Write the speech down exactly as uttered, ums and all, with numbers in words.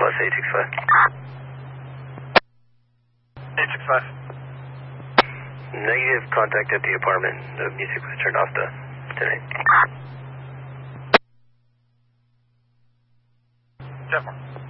Dallas eight six five. eight six five. Negative, contact at the apartment. The music was turned off to tonight. ten four.